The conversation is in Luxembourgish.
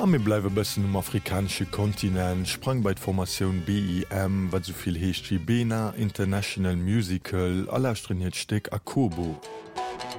Am mir bleiwe bëssen um afrikansche Kontinent, sprang bei d'Formatioun BIM, wat soviel heecht wie Bena International Musical, allerstrenhiet Steck Akobo.